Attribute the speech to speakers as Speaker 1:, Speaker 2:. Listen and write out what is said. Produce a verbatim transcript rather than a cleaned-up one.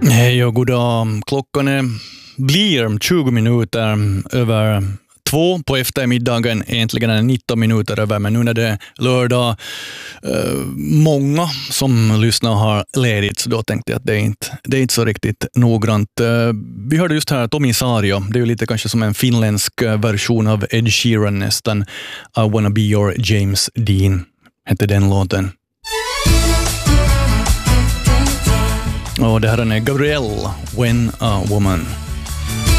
Speaker 1: Hej och god dag. Klockan är, blir tjugo minuter över två på eftermiddagen. Egentligen är det nitton minuter över, men nu när det är lördag, eh, många som lyssnar har ledigt, så då tänkte jag att det är inte, det är inte så riktigt noggrant. Eh, vi hörde just här Tomi Sario. Det är ju lite kanske som en finländsk version av Ed Sheeran nästan. I wanna be your James Dean hette den låten. Och det här är Gabrielle, When a Woman.